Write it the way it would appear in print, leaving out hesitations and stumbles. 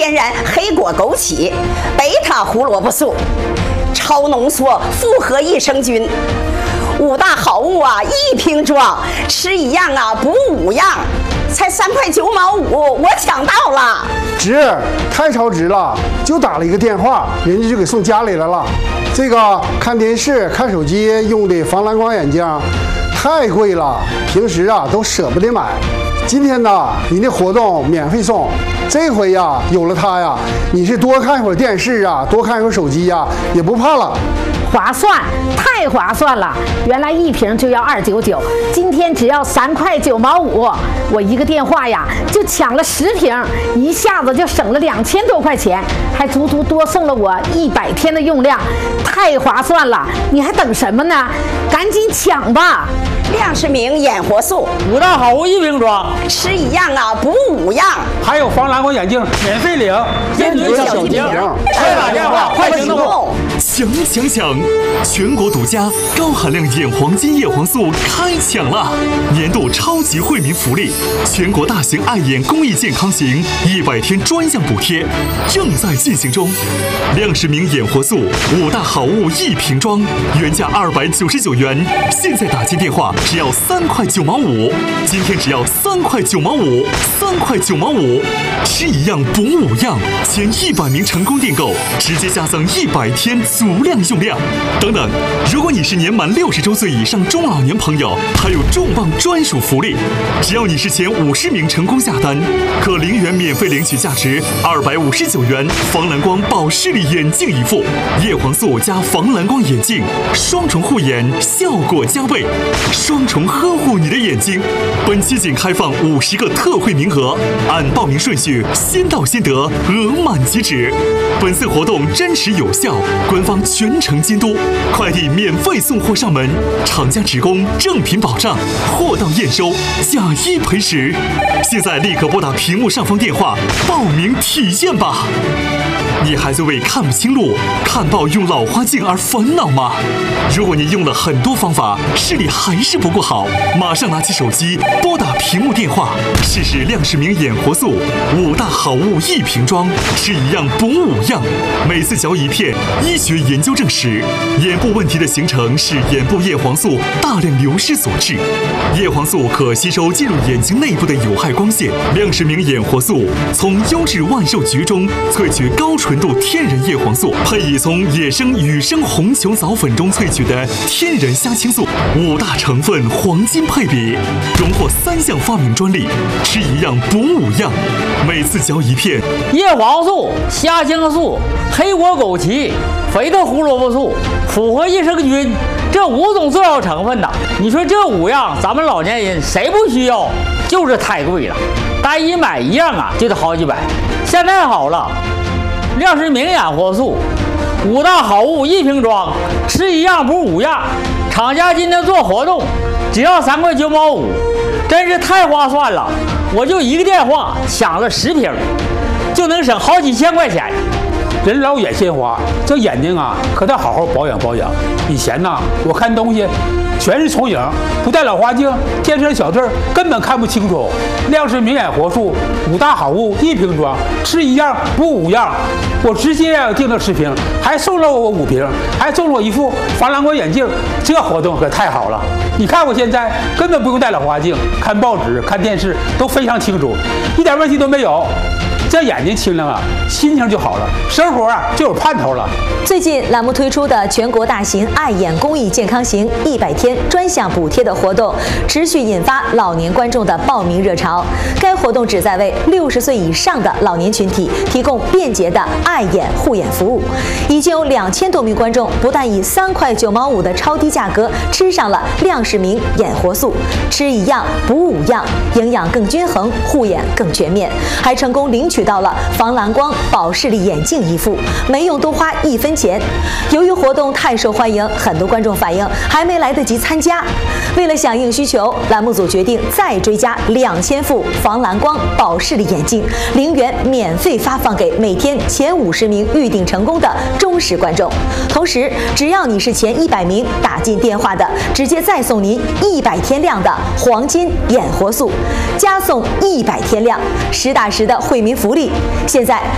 天然黑果枸杞、贝塔胡萝卜素、超浓缩复合益生菌，5大好物啊，1瓶装，吃1样啊补5样，才3块9毛5，我抢到了。 值，太超值了！就打了一个电话，人家就给送家里来了。这个看电视、看手机用的防蓝光眼镜太贵了，平时啊都舍不得买。今天呢，你的活动免费送。这回呀，有了它呀，你是多看一会儿电视啊，多看一会儿手机呀，也不怕了。 划算，太划算了！原来1瓶就要299，今天只要3块9毛5，我一个电话呀就抢了10瓶，一下子就省了2000多块钱，还足足多送了我100天的用量，太划算了！你还等什么呢？赶紧抢吧！ 亮世明眼活素 5大好物1瓶装， 吃1样啊补5样， 还有防蓝光眼镜免费领，先举小酒精，快打电话，快行动！ 抢抢抢！全国独家高含量眼黄金叶黄素开抢了！年度超级惠民福利，全国大型爱眼公益健康型100天专项补贴正在进行中。亮世明眼活素5大好物1瓶装，原价299元，现在打进电话只要3块9毛5，今天只要3块9毛5，3块9毛5，吃1样补5样，前100名成功订购直接加赠100天足量用量。等等，如果你是年满60周岁以上中老年朋友，还有重磅专属福利，只要你是前50名成功下单，可0元免费领取价值259元防蓝光保视力眼镜一副，叶黄素加防蓝光眼镜，双重护眼，效果加倍，双重呵护你的眼睛。本期仅开放50个特惠名额，按报名顺序先到先得，额满即止。本次活动真实有效，官方全程监督，快递免费送货上门，厂家职工正品保障，货到验收，假一赔10。现在立刻拨打屏幕上方电话报名体验吧！你还在为看不清路、看报用老花镜而烦恼吗？如果你用了很多方法，视力还是不够好，马上拿起手机拨打屏幕电话，试试亮世明眼活素5大好物1瓶装，吃1样补5样，每次嚼1片。医学研究证实，眼部问题的形成是眼部叶黄素大量流失所致。叶黄素可吸收进入眼睛内部的有害光线。亮世明眼活素从优质万寿菊中萃取高纯度天然叶黄素，配以从野生雨生红球藻粉中萃取的天然虾青素，5大成分黄金配比，荣获3项发明专利，吃1样补5样，每次嚼1片。 叶黄素、虾青素、黑果枸杞、肥的胡萝卜素、复合益生菌，这5种重要成分呐，你说这5样咱们老年人谁不需要？就是太贵了，单一买1样啊就得好几百。现在好了，亮世明眼活素5大好物1瓶装，吃1样补5样，厂家今天做活动只要3块9毛5，真是太划算了！我就一个电话抢了10瓶，就能省好几千块钱。 人老眼先花，这眼睛啊可得好好保养保养。以前呐，我看东西全是重影，不戴老花镜，天生小字根本看不清楚。亮世明眼活素5大好物1瓶装，吃1样补5样，我直接订了10瓶，还送了我5瓶，还送了我一副防蓝光眼镜。这活动可太好了！你看我现在根本不用戴老花镜，看报纸、看电视都非常清楚，一点问题都没有。这眼睛清亮啊，心情就好了，生活啊就有盼头了。 最近栏目推出的全国大型爱眼公益健康型100天专项补贴的活动，持续引发老年观众的报名热潮。该活动旨在为60岁以上的老年群体提供便捷的爱眼护眼服务。已经有2000多名观众不但以3块9毛5的超低价格吃上了亮世明眼活素，吃1样补5样，营养更均衡，护眼更全面，还成功领取到了防蓝光保视力眼镜一副，没用多花1分钱。由于活动太受欢迎，很多观众反映还没来得及参加。为了响应需求，栏目组决定再追加2000副防蓝光保视力眼镜，0元免费发放给每天前50名预订成功的忠实观众。同时，只要你是前100名打进电话的，直接再送您100天量的黄金眼活素，加送100天量，实打实的惠民福利。现在